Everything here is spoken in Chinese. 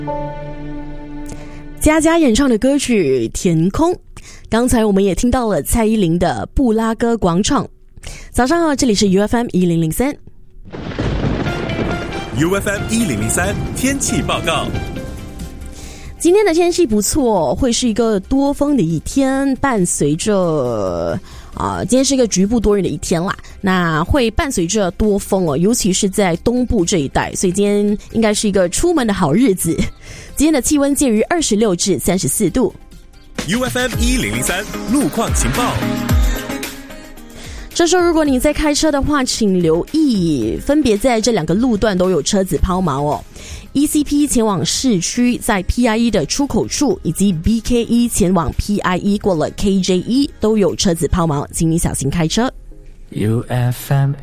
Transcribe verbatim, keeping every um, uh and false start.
佳佳演唱的歌曲《天空》，刚才我们也听到了蔡依林的《布拉格广场》。早上好，这里是 U F M 一零零三。 U F M 一零零三天气报告。 今天的天气不错，会是一个多风的一天，伴随着啊、呃，今天是一个局部多云的一天啦。那会伴随着多风哦，尤其是在东部这一带，所以今天应该是一个出门的好日子。今天的气温介于二十六至三十四度。 U F M 一零零三路况情报。 这时候如果你在开车的话，请留意，分别在这两个路段都有车子抛锚哦。E C P 前往市区，在 P I E 的出口处，以及 B K E 前往 P I E 过了 K J E 都有车子抛锚，请你小心开车。 U F M